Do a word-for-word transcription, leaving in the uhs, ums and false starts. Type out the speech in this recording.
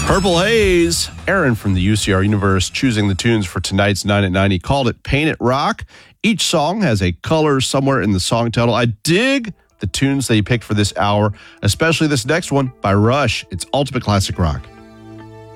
Purple Haze. Aaron from the U C R Universe choosing the tunes for tonight's nine at nine. He called it Paint It Rock. Each song has a color somewhere in the song title. I dig the tunes that he picked for this hour, especially this next one by Rush. It's Ultimate Classic Rock.